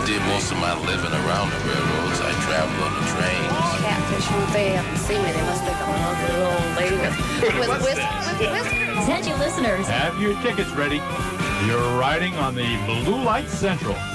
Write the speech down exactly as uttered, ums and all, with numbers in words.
did most of my living around the railroads. I traveled on the trains. Catfish won't they have to see me? They must think I'm an ugly little old lady with, with, with, with whiskers. Attention listeners. Have your tickets ready. You're riding on the Blue Light Central.